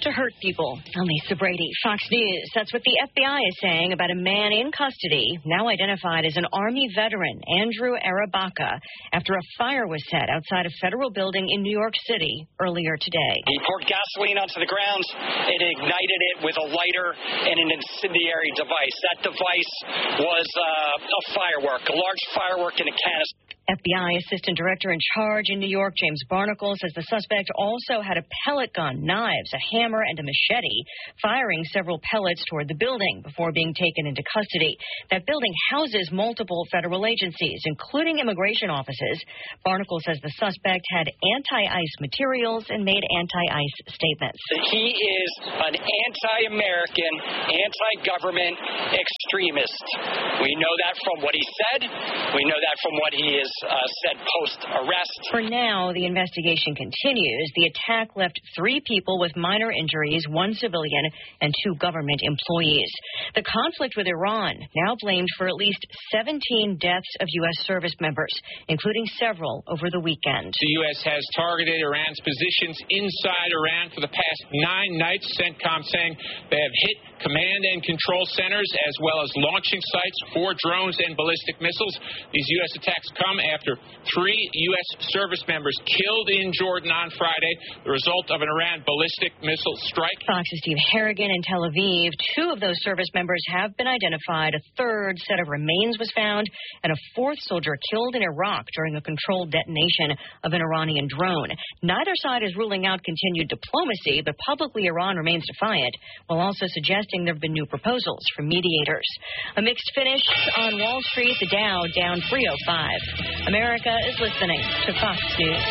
to hurt people. I'm Lisa Brady, Fox News. That's what the FBI is saying about a man in custody, now identified as an Army veteran, Andrew Arabaka, after a fire was set outside a federal building in New York City earlier today. He poured gasoline onto the grounds and ignited it with a lighter and an incendiary device. That device was a firework, a large firework in a canister. FBI Assistant Director in charge in New York, James Barnacle, says the suspect also had a pellet gun, knives, a hammer, and a machete, firing several pellets toward the building before being taken into custody. That building houses multiple federal agencies, including immigration offices. Barnacle says the suspect had anti-ICE materials and made anti-ICE statements. He is an anti-American, anti-government extremist. We know that from what he said. We know that from what he is said post-arrest. For now, the investigation continues. The attack left 3 people with minor injuries, 1 civilian and 2 government employees. The conflict with Iran now blamed for at least 17 deaths of U.S. service members, including several over the weekend. The U.S. has targeted Iran's positions inside Iran for the past 9 nights, CENTCOM saying they have hit command and control centers as well as launching sites for drones and ballistic missiles. These U.S. attacks come after 3 U.S. service members killed in Jordan on Friday, the result of an Iran ballistic missile strike. Fox's Steve Harrigan in Tel Aviv. 2 of those service members have been identified. A 3rd set of remains was found, and a 4th soldier killed in Iraq during a controlled detonation of an Iranian drone. Neither side is ruling out continued diplomacy, but publicly Iran remains defiant, while also suggesting there have been new proposals from mediators. A mixed finish on Wall Street, the Dow down 305. America is listening to Fox News.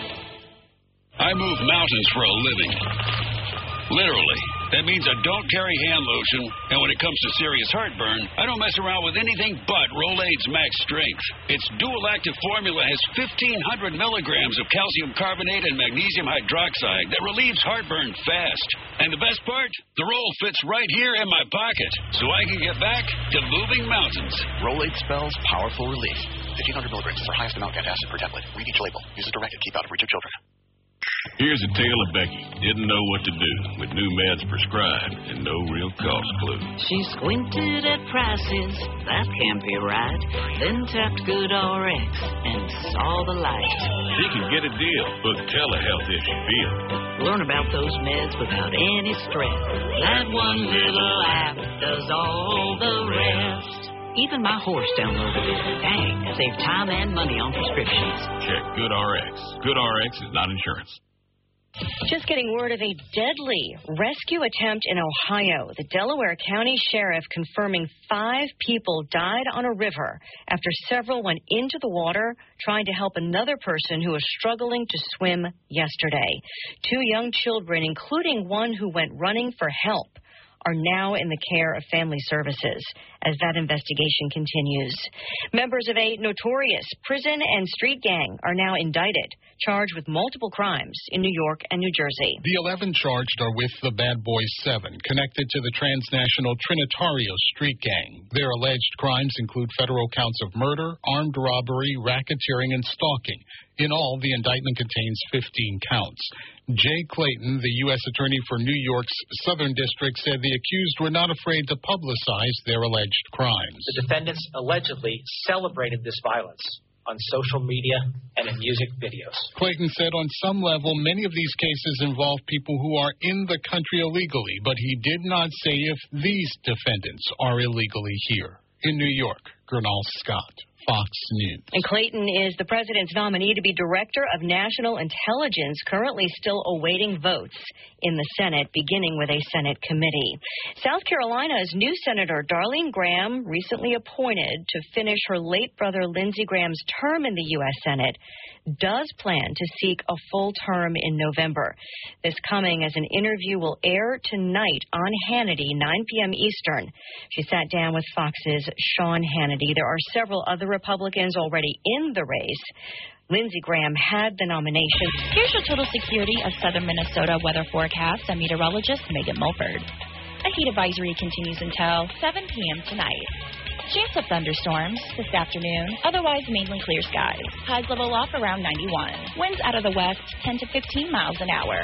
I move mountains for a living. Literally. That means I don't carry hand lotion, and when it comes to serious heartburn, I don't mess around with anything but Rolaids Max Strength. Its dual-active formula has 1,500 milligrams of calcium carbonate and magnesium hydroxide that relieves heartburn fast. And the best part? The roll fits right here in my pocket, so I can get back to moving mountains. Rolaids spells powerful relief. 1,500 milligrams is our highest amount of antacid per tablet. Read each label. Use as directed. Keep out of reach of children. Here's a tale of Becky. Didn't know what to do with new meds prescribed and no real cost clue. She squinted at prices, that can't be right. Then tapped GoodRx and saw the light. She can get a deal, book telehealth if she feels. Learn about those meds without any stress. That one little app does all the rest. Even my horse downloaded it. Dang, save time and money on prescriptions. Check GoodRx. GoodRx is not insurance. Just getting word of a deadly rescue attempt in Ohio. The Delaware County Sheriff confirming 5 people died on a river after several went into the water trying to help another person who was struggling to swim yesterday. 2 young children, including one who went running for help, are now in the care of family services as that investigation continues. Members of a notorious prison and street gang are now indicted, charged with multiple crimes in New York and New Jersey. The 11 charged are with the Bad Boys 7, connected to the transnational Trinitario street gang. Their alleged crimes include federal counts of murder, armed robbery, racketeering, and stalking. In all, the indictment contains 15 counts. Jay Clayton, the U.S. Attorney for New York's Southern District, said the accused were not afraid to publicize their alleged crimes. The defendants allegedly celebrated this violence on social media and in music videos. Clayton said on some level, many of these cases involve people who are in the country illegally, but he did not say if these defendants are illegally here. In New York, Gernal Scott, Fox News. And Clayton is the president's nominee to be Director of National Intelligence, currently still awaiting votes in the Senate, beginning with a Senate committee. South Carolina's new Senator Darlene Graham, recently appointed to finish her late brother Lindsey Graham's term in the U.S. Senate, does plan to seek a full term in November. This coming as an interview will air tonight on Hannity, 9 p.m. Eastern. She sat down with Fox's Sean Hannity. There are several other Republicans already in the race. Lindsey Graham had the nomination. Here's your total security of southern Minnesota weather forecast. I'm meteorologist Megan Mulford. A heat advisory continues until 7 p.m. tonight. Chance of thunderstorms this afternoon, otherwise mainly clear skies. Highs level off around 91. Winds out of the west 10 to 15 miles an hour.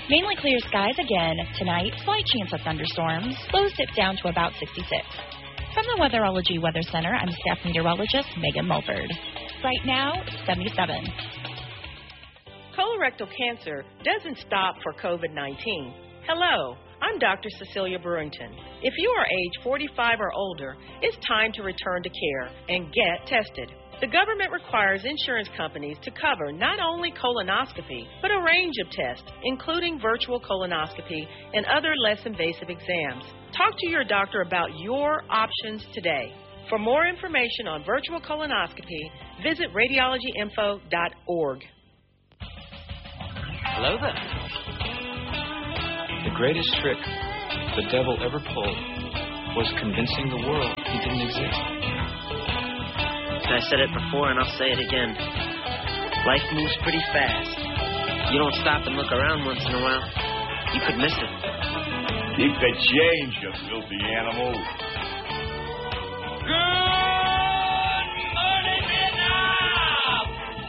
Mainly clear skies again. Tonight, slight chance of thunderstorms. Lows dip down to about 66. From the Weatherology Weather Center, I'm staff meteorologist Megan Mulford. Right now, 77. Colorectal cancer doesn't stop for COVID-19. Hello, I'm Dr. Cecilia Brewington. If you are age 45 or older, it's time to return to care and get tested. The government requires insurance companies to cover not only colonoscopy, but a range of tests, including virtual colonoscopy and other less invasive exams. Talk to your doctor about your options today. For more information on virtual colonoscopy, visit radiologyinfo.org. Hello there. The greatest trick the devil ever pulled was convincing the world he didn't exist. I said it before and I'll say it again. Life moves pretty fast. You don't stop and look around once in a while, you could miss it. Keep the change, you filthy animal. Good morning, Vietnam!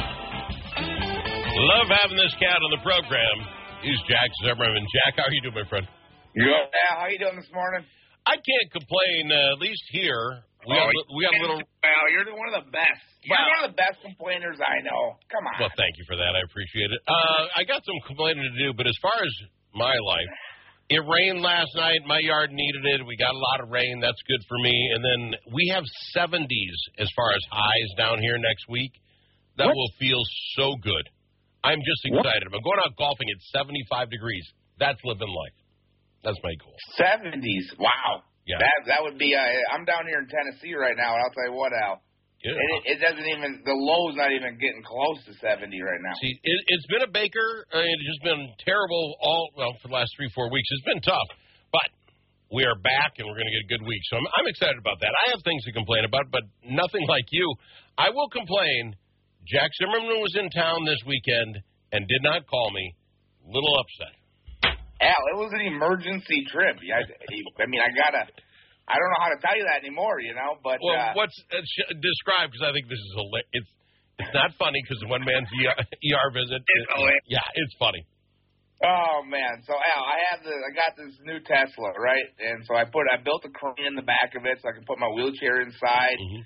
Love having this cat on the program. He's Jack Zimmerman. Jack, how are you doing, my friend? Good. Yeah, how you doing this morning? I can't complain, at least here. We got a little... Well, you're one of the best. You're one of the best complainers I know. Come on. Well, thank you for that. I appreciate it. I got some complaining to do, but as far as my life, it rained last night. My yard needed it. We got a lot of rain. That's good for me. And then we have 70s as far as highs down here next week. That will feel so good. I'm just excited. I'm going out golfing at 75 degrees. That's living life. That's my goal. 70s. Wow. Yeah. That would be, I'm down here in Tennessee right now, and I'll tell you what, Al. Yeah. It doesn't even, the low's not even getting close to 70 right now. See, it's been a baker. It's just been terrible for the last 3-4 weeks. It's been tough, but we are back, and we're going to get a good week. So I'm excited about that. I have things to complain about, but nothing like you. I will complain. Jack Zimmerman was in town this weekend and did not call me. Little upset. Al, it was an emergency trip. I mean, I don't know how to tell you that anymore, you know. But what's described? Because I think this is it's not funny because one man's ER visit. Yeah, it's funny. Oh man! So Al, I got this new Tesla, right? And so I built a crane in the back of it so I can put my wheelchair inside. Mm-hmm.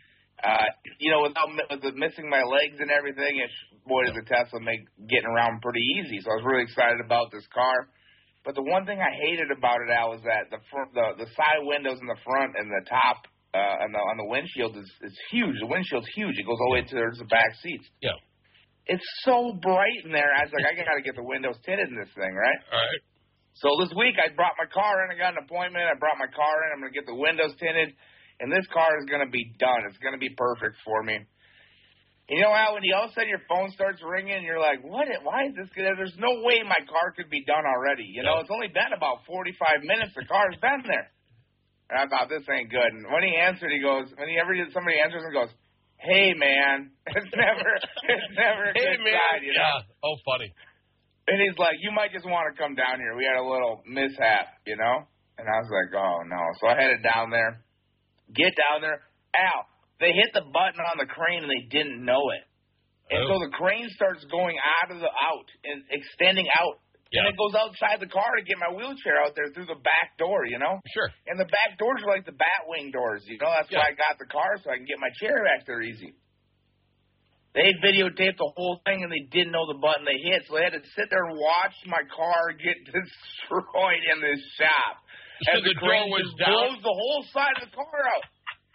Without missing my legs and everything, does the Tesla make getting around pretty easy. So I was really excited about this car. But the one thing I hated about it, Al, was that the side windows in the front and the top on the windshield is huge. The windshield's huge. It goes all the way to the back seats. Yeah. It's so bright in there. I was like, I got to get the windows tinted in this thing, right? All right. So this week I brought my car in. I got an appointment. I brought my car in. I'm going to get the windows tinted. And this car is going to be done. It's going to be perfect for me. You know how when all of a sudden your phone starts ringing and you're like, what? Why is this good? There's no way my car could be done already. You know, It's only been about 45 minutes. The car's been there. And I thought, this ain't good. And when he answered, he goes, somebody answers and goes, hey, man. It's never a good sign, you know? Yeah. Oh, funny. And he's like, you might just want to come down here. We had a little mishap, you know? And I was like, oh, no. So I headed down there. Get down there. Al. They hit the button on the crane and they didn't know it. And so the crane starts going out and extending out. Yeah. And it goes outside the car to get my wheelchair out there through the back door, you know? Sure. And the back doors are like the Batwing doors, you know? That's why I got the car, so I can get my chair back there easy. They videotaped the whole thing and they didn't know the button they hit, so they had to sit there and watch my car get destroyed in this shop. So the crane just blows the whole side of the car out.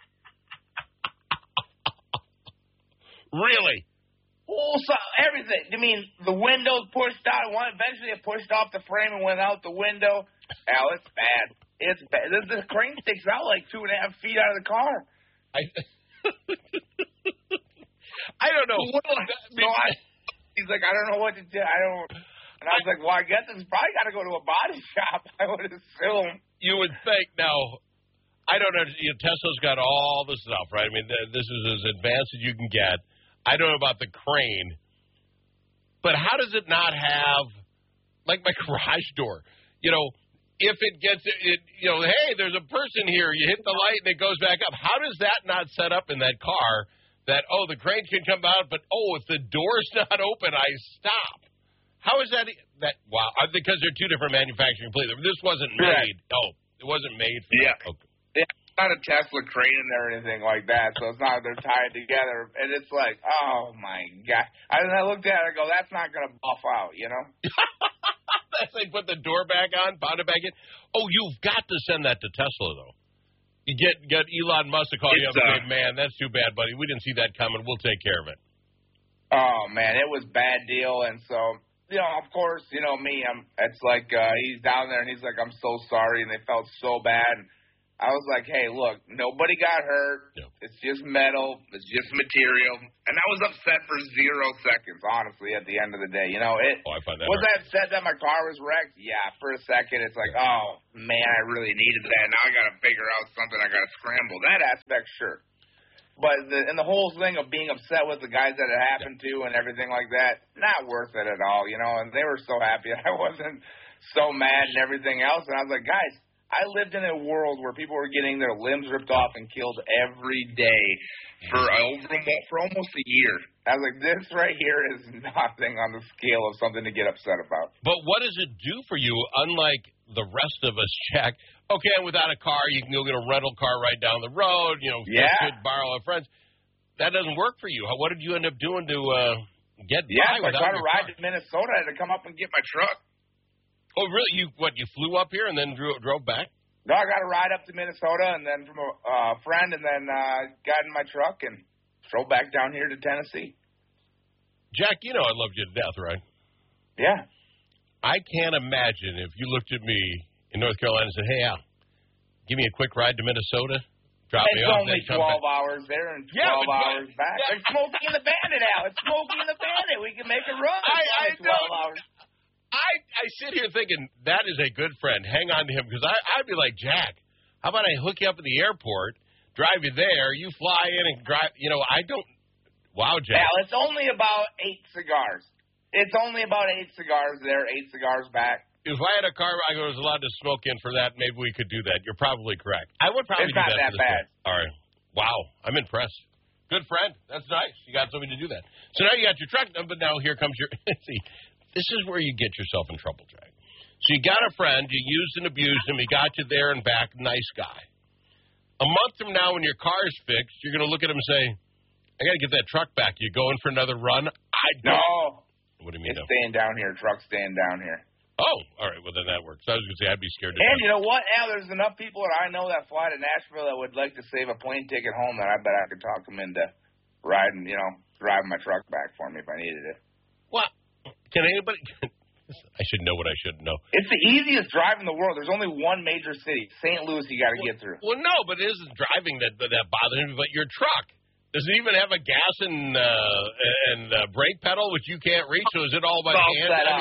Really? Everything. I mean, the windows pushed out. Eventually it pushed off the frame and went out the window. Al, it's bad. It's bad. The crane sticks out like 2.5 feet out of the car. I don't know. He's like, I don't know what to do. And I was like, well, I guess it's probably got to go to a body shop. I would assume. You would think. Now, I don't know. Tesla's got all the stuff, right? I mean, this is as advanced as you can get. I don't know about the crane, but how does it not have, like my garage door, you know, if it gets, hey, there's a person here, you hit the light and it goes back up. How does that not set up in that car that, the crane can come out, but, if the door's not open, I stop? How is that? Wow, because they're two different manufacturing completely. This wasn't made. Oh, it wasn't made for that. Okay. Yeah, it's not a Tesla crane in there or anything like that, so it's not they're tied together. And it's like, oh, my God. I looked at it and I go, that's not going to buff out, you know? That's like put the door back on, pound it back in. Oh, you've got to send that to Tesla, though. You get Elon Musk to call you up and say, man, that's too bad, buddy. We didn't see that coming. We'll take care of it. Oh, man, it was a bad deal. And so, you know, of course, you know me. It's like he's down there and he's like, I'm so sorry. And they felt so bad. And I was like, hey, look, nobody got hurt. Yep. It's just metal. It's just material. And I was upset for 0 seconds, honestly, at the end of the day. You know, I find that was I upset that my car was wrecked? Yeah, for a second. It's like, oh, man, I really needed that. Now I got to figure out something. I got to scramble. That aspect, sure. But the whole thing of being upset with the guys that it happened to and everything like that, not worth it at all, you know. And they were so happy I wasn't so mad and everything else. And I was like, guys, I lived in a world where people were getting their limbs ripped off and killed every day for almost a year. I was like, this right here is nothing on the scale of something to get upset about. But what does it do for you, unlike the rest of us, Jack? Okay, without a car, you can go get a rental car right down the road, you know, borrow a friend's. That doesn't work for you. What did you end up doing to get by without your car? I tried to ride to Minnesota. I had to come up and get my truck. Oh, really? You flew up here and then drove back? No, I got a ride up to Minnesota and then from a friend and then got in my truck and drove back down here to Tennessee. Jack, you know I loved you to death, right? Yeah. I can't imagine if you looked at me in North Carolina and said, hey, Al, give me a quick ride to Minnesota. Drop me off. It's only 12 hours there and 12 hours back. Yeah. It's Smokey and the Bandit, Al. It's Smokey and the Bandit. We can make a run. I 12 hours. I sit here thinking, that is a good friend. Hang on to him, because I'd be like, Jack, how about I hook you up at the airport, drive you there, you fly in and drive, you know, I don't, wow, Jack. Al, it's only about 8 cigars. It's only about 8 cigars there, 8 cigars back. If I had a car I was allowed to smoke in for that, maybe we could do that. You're probably correct. I would probably do that. It's not that bad. All right. Wow, I'm impressed. Good friend. That's nice. You got somebody to do that. So now you got your truck, but now here comes your, see, this is where you get yourself in trouble, Jack. So you got a friend, you used and abused him, he got you there and back, nice guy. A month from now when your car's fixed, you're going to look at him and say, I got to get that truck back. You going for another run? No. What do you mean it's staying down here. Truck's staying down here. Oh, all right. Well, then that works. I was going to say, I'd be scared to And you know what, Al? There's enough people that I know that fly to Nashville that would like to save a plane ticket home that I bet I could talk them into riding, you know, driving my truck back for me if I needed it. What? Can anybody... I should know what I shouldn't know. It's the easiest drive in the world. There's only one major city, St. Louis, you got to get through. Well, no, but it isn't driving that bothers me, but your truck. Does it even have a gas and brake pedal, which you can't reach, or is it all by hand? Set up.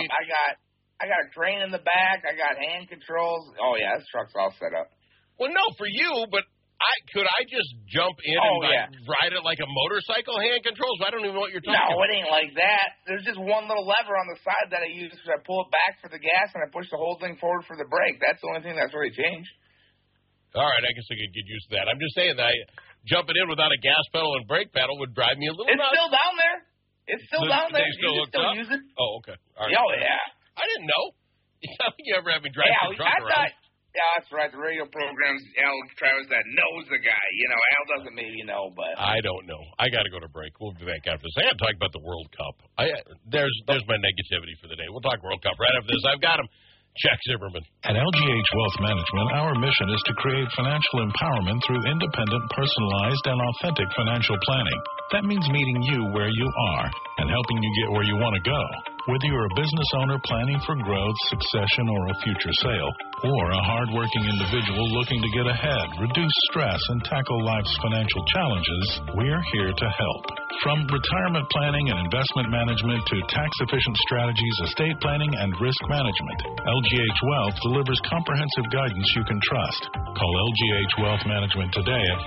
I got a crane in the back. I got hand controls. Oh, yeah, this truck's all set up. Well, no, for you, but... Could I just jump in and ride it like a motorcycle, hand controls? I don't even know what you're talking about. No, it ain't like that. There's just one little lever on the side that I use. I pull it back for the gas, and I push the whole thing forward for the brake. That's the only thing that's really changed. All right, I guess I could get used to that. I'm just saying that jumping in without a gas pedal and brake pedal would drive me a little nuts. It's still down there. It's still down there. You can still use it. Oh, okay. All right. Oh, yeah. I didn't know. You don't think you ever have me drive the truck around? Yeah, that's right. The radio program's Al Travis that knows the guy. You know, Al doesn't maybe know, but... I don't know. I got to go to break. We'll be back after this. I got to talk about the World Cup. There's my negativity for the day. We'll talk World Cup right after this. I've got him. Jack Zimmerman. At LGH Wealth Management, our mission is to create financial empowerment through independent, personalized, and authentic financial planning. That means meeting you where you are and helping you get where you want to go. Whether you're a business owner planning for growth, succession, or a future sale, or a hardworking individual looking to get ahead, reduce stress, and tackle life's financial challenges, we're here to help. From retirement planning and investment management to tax-efficient strategies, estate planning, and risk management, LGH Wealth delivers comprehensive guidance you can trust. Call LGH Wealth Management today at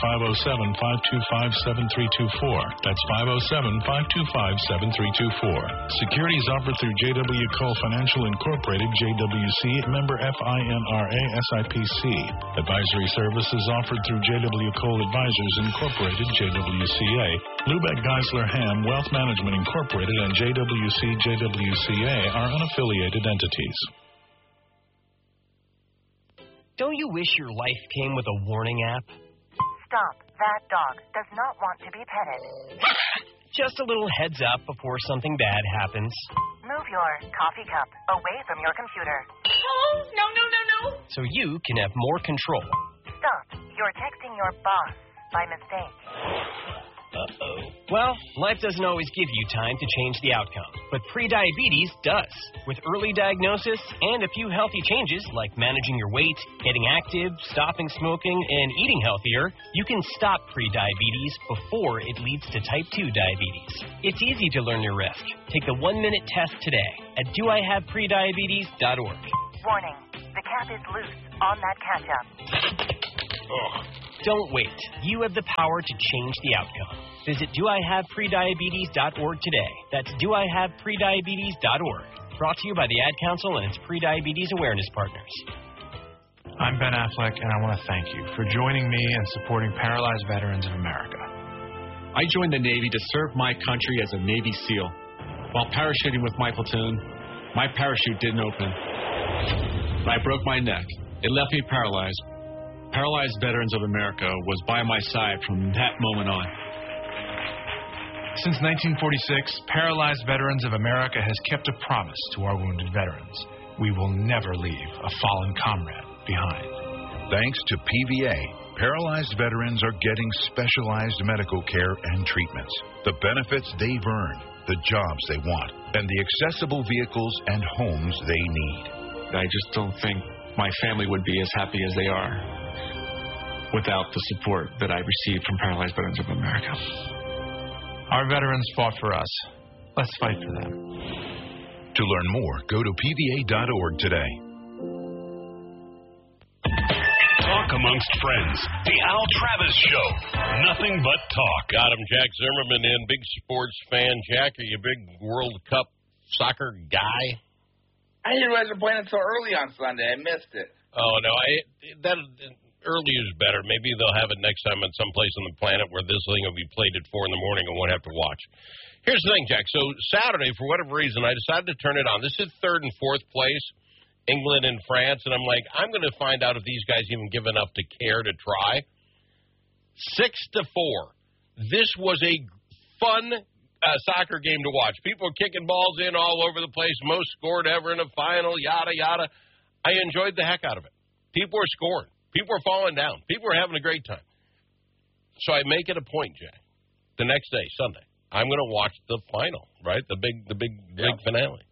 507-525-7324. That's 507-525-7324. Securities offered through J.W. Cole Financial Incorporated, JWC, member FINRA SIPC. Advisory services offered through J.W. Cole Advisors Incorporated, JWCA. Lubeck Geisler Ham Wealth Management Incorporated and JWC-JWCA are unaffiliated entities. Don't you wish your life came with a warning app? Stop. That dog does not want to be petted. Just a little heads up before something bad happens. Move your coffee cup away from your computer. Oh, no. So you can have more control. Stop. You're texting your boss by mistake. Uh-oh. Well, life doesn't always give you time to change the outcome, but prediabetes does. With early diagnosis and a few healthy changes like managing your weight, getting active, stopping smoking, and eating healthier, you can stop prediabetes before it leads to type 2 diabetes. It's easy to learn your risk. Take the 1-minute test today at doihaveprediabetes.org. Warning. The cap is loose on that ketchup. Don't wait. You have the power to change the outcome. Visit doihaveprediabetes.org today. That's doihaveprediabetes.org. Brought to you by the Ad Council and its Prediabetes Awareness Partners. I'm Ben Affleck, and I want to thank you for joining me and supporting Paralyzed Veterans of America. I joined the Navy to serve my country as a Navy SEAL. While parachuting with my platoon, my parachute didn't open. I broke my neck. It left me paralyzed. Paralyzed Veterans of America was by my side from that moment on. Since 1946, Paralyzed Veterans of America has kept a promise to our wounded veterans. We will never leave a fallen comrade behind. Thanks to PVA, paralyzed veterans are getting specialized medical care and treatments, the benefits they've earned, the jobs they want, and the accessible vehicles and homes they need. I just don't think my family would be as happy as they are without the support that I received from Paralyzed Veterans of America. Our veterans fought for us. Let's fight for them. To learn more, go to PVA.org today. Talk amongst friends. The Al Travis Show. Nothing but talk. Got him, Jack Zimmerman in. Big sports fan. Jack, are you a big World Cup soccer guy? I didn't realize they're playing it so early on Sunday. I missed it. Oh, no. That early is better. Maybe they'll have it next time at some place on the planet where this thing will be played at 4 in the morning and won't have to watch. Here's the thing, Jack. So Saturday, for whatever reason, I decided to turn it on. This is 3rd and 4th place, England and France, and I'm like, I'm going to find out if these guys even give enough to care to try. 6-4. This was a fun soccer game to watch. People were kicking balls in all over the place, most scored ever in a final, yada, yada. I enjoyed the heck out of it. People were scoring. People were falling down. People were having a great time. So I make it a point, Jack, the next day, Sunday, I'm going to watch the final, right? The big finale.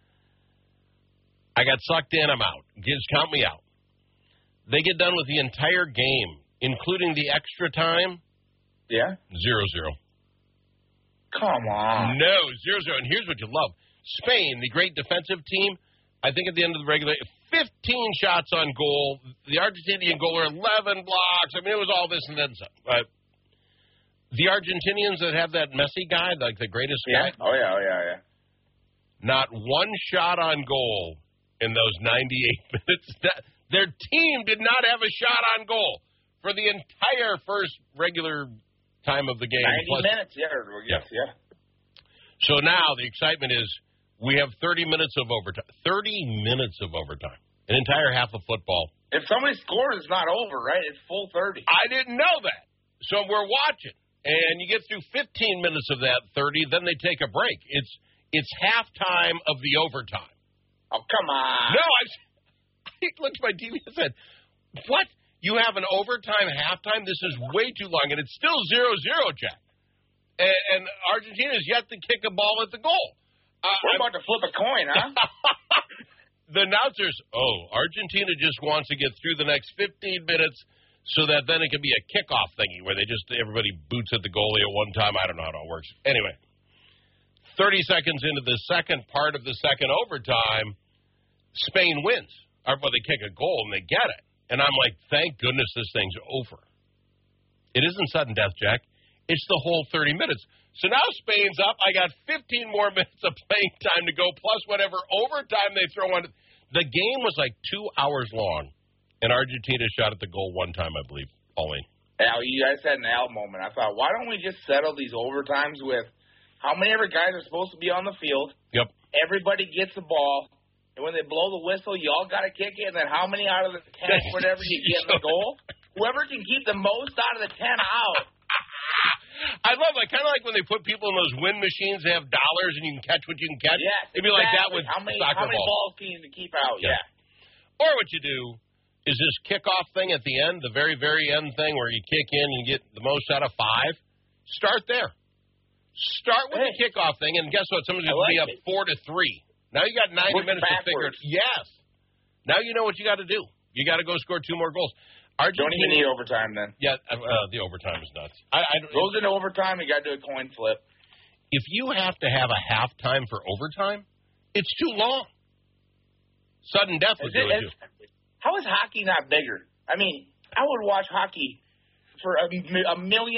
I got sucked in. I'm out. Kids, count me out. They get done with the entire game, including the extra time. Yeah? 0-0. Come on. No, 0-0. And here's what you love. Spain, the great defensive team, I think at the end of the regular, 15 shots on goal. The Argentinian goaler, 11 blocks. I mean, it was all this and then some. But the Argentinians that have that Messi guy, like the greatest guy. Oh, yeah. Not one shot on goal in those 98 minutes. Their team did not have a shot on goal for the entire first regular time of the game. 90 minutes, yeah. So now the excitement is we have 30 minutes of overtime. 30 minutes of overtime. An entire half of football. If somebody scores, it's not over, right? It's full 30. I didn't know that. So we're watching. And you get through 15 minutes of that 30, then they take a break. It's halftime of the overtime. Oh, come on. No, I looked at my TV and said, what? You have an overtime halftime? This is way too long, and it's still 0-0, Jack. And Argentina is yet to kick a ball at the goal. We're about to flip a coin, huh? The announcers, Argentina just wants to get through the next 15 minutes so that then it can be a kickoff thingy where everybody boots at the goalie at one time. I don't know how it all works. Anyway, 30 seconds into the second part of the second overtime, Spain wins. Or they kick a goal and they get it. And I'm like, thank goodness this thing's over. It isn't sudden death, Jack. It's the whole 30 minutes. So now Spain's up. I got 15 more minutes of playing time to go, plus whatever overtime they throw on it. The game was like 2 hours long, and Argentina shot at the goal one time, I believe, all in. Al, you guys had an Al moment. I thought, why don't we just settle these overtimes with how many ever guys are supposed to be on the field? Yep. Everybody gets the ball, and when they blow the whistle, you all got to kick it, and then how many out of the 10, whatever you get in the goal? Whoever can keep the most out of the 10 out. I love it. Kind of like when they put people in those win machines, they have dollars, and you can catch what you can catch. Yes, It'd be like that with how many soccer balls can you keep out? Yeah. Or what you do is this kickoff thing at the end, the very, very end thing where you kick in and you get the most out of 5. Start there. Start with the kickoff thing, and guess what? Somebody's going to be up 4-3. Now you got 90 minutes to figure it. Yes. Now you know what you got to do. You got to go score 2 more goals. Don't even need overtime then. Yeah, the overtime is nuts. Goes into overtime, you got to do a coin flip. If you have to have a halftime for overtime, it's too long. Sudden death would do it too. How is hockey not bigger? I mean, I would watch hockey for a million